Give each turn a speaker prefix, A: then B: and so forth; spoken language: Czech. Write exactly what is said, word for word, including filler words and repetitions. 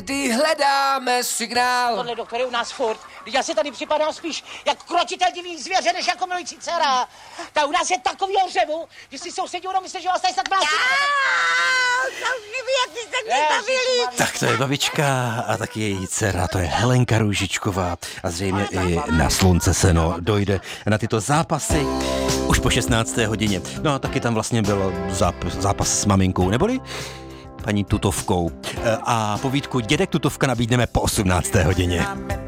A: kdy hledáme signál.
B: Tohle doktore u nás furt. Já si tady připadám spíš jak krotitel divý zvěře, než jako milující dcera. Ta u nás je takovýho řevu, že si sousedí budou myslet, že vás tady snad mlásí.
C: Tak to je babička a taky její dcera, to je Helenka Růžičková a zřejmě i na Slunce seno dojde na tyto zápasy už po šestnácté hodině. No a taky tam vlastně byl záp- zápas s maminkou, neboli paní Tutovkou. A povídku Dědek Tutovka nabídneme po osmnácté hodině.